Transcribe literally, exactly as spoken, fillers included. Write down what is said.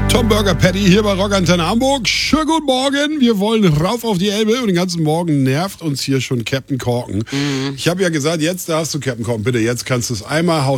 Tom Burger Patty hier bei Rock Antenne Hamburg. Schönen guten Morgen. Wir wollen rauf auf die Elbe und den ganzen Morgen nervt uns hier schon Captain Korken. Mhm. Ich habe ja gesagt, jetzt darfst du Captain Korken. Bitte, jetzt kannst du es einmal